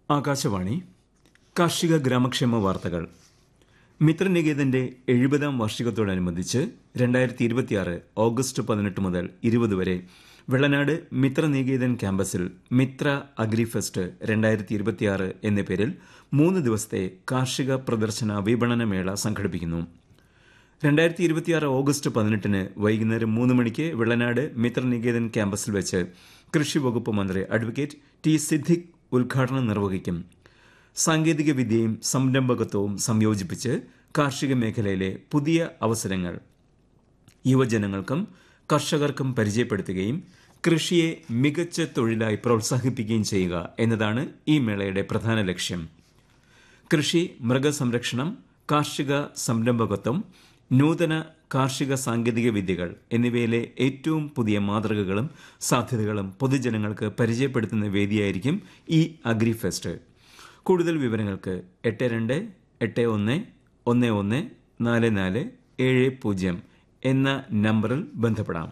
ആകാശവാണി കാർഷിക ഗ്രാമക്ഷേമ വാർത്തകൾ. മിത്രനികേതന്റെ 70ാം വാർഷികത്തോടനുബന്ധിച്ച് 2026 ഓഗസ്റ്റ് 18 മുതൽ 20 വരെ വെള്ളനാട് മിത്രനികേതൻ ക്യാമ്പസിൽ മിത്ര അഗ്രിഫെസ്റ്റ് 2026 എന്ന പേരിൽ 3 ദിവസത്തെ കാർഷിക പ്രദർശന വിപണന മേള സംഘടിപ്പിക്കുന്നു. 2026 ഓഗസ്റ്റ് 18 വൈകുന്നേരം 3 മണിക്ക് വെള്ളനാട് മിത്രനികേതൻ ക്യാമ്പസിൽ വെച്ച് കൃഷി വകുപ്പ് മന്ത്രി അഡ്വക്കേറ്റ് ടി സിദ്ദിഖ് ഉദ്ഘാടനം നിർവഹിക്കും. സാങ്കേതിക വിദ്യയും സംരംഭകത്വവും സംയോജിപ്പിച്ച് കാർഷിക മേഖലയിലെ പുതിയ അവസരങ്ങൾ യുവജനങ്ങൾക്കും കർഷകർക്കും പരിചയപ്പെടുത്തുകയും കൃഷിയെ മികച്ച തൊഴിലായി പ്രോത്സാഹിപ്പിക്കുകയും ചെയ്യുക എന്നതാണ് ഈ മേളയുടെ പ്രധാന ലക്ഷ്യം. കൃഷി, മൃഗസംരക്ഷണം, കാർഷിക സംരംഭകത്വം, നൂതന കാർഷിക സാങ്കേതിക വിദ്യകൾ എന്നിവയിലെ ഏറ്റവും പുതിയ മാതൃകകളും സാധ്യതകളും പൊതുജനങ്ങൾക്ക് പരിചയപ്പെടുത്തുന്ന വേദിയായിരിക്കും ഈ അഗ്രിഫെസ്റ്റ്. കൂടുതൽ വിവരങ്ങൾക്ക് 8281114470 എന്ന നമ്പറിൽ ബന്ധപ്പെടാം.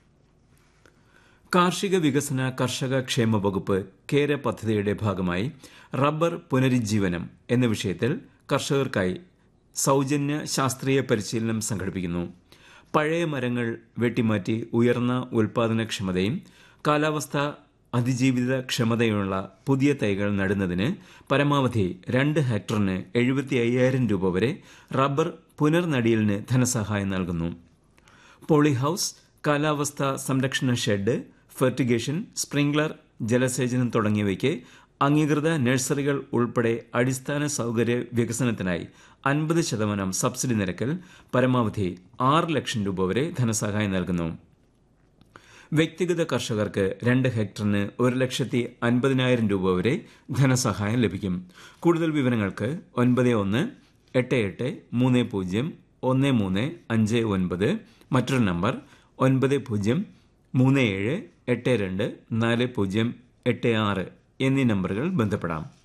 കാർഷിക വികസന കർഷക ക്ഷേമ വകുപ്പ് കേര പദ്ധതിയുടെ ഭാഗമായി റബ്ബർ പുനരുജ്ജീവനം എന്ന വിഷയത്തിൽ കർഷകർക്കായി സൌജന്യ ശാസ്ത്രീയ പരിശീലനം സംഘടിപ്പിക്കുന്നു. പഴയ മരങ്ങൾ വെട്ടിമാറ്റി ഉയർന്ന ഉൽപാദനക്ഷമതയും കാലാവസ്ഥ അതിജീവിത ക്ഷമതയുള്ള പുതിയ തൈകൾ നടുന്നതിന് പരമാവധി 2 ഹെക്ടറിന് 75,000 രൂപ വരെ റബ്ബർ പുനർനടീലിന് ധനസഹായം നൽകുന്നു. പോളിഹൌസ്, കാലാവസ്ഥ സംരക്ഷണ ഷെഡ്, ഫെർട്ടിഗേഷൻ, സ്പ്രിംഗ്ലർ, ജലസേചനം തുടങ്ങിയവയ്ക്ക് അംഗീകൃത നഴ്സറികൾ ഉൾപ്പെടെ അടിസ്ഥാന സൌകര്യ വികസനത്തിനായി 50% സബ്സിഡി നിരക്കിൽ പരമാവധി 6 ലക്ഷം രൂപ വരെ ധനസഹായം നൽകുന്നു. വ്യക്തിഗത കർഷകർക്ക് 2 ഹെക്ടറിന് 1,50,000 രൂപ വരെ ധനസഹായം ലഭിക്കും. കൂടുതൽ വിവരങ്ങൾക്ക് 9188301359 മറ്റൊരു നമ്പർ 9037824086 എന്നീ നമ്പറുകൾ ബന്ധപ്പെടാം.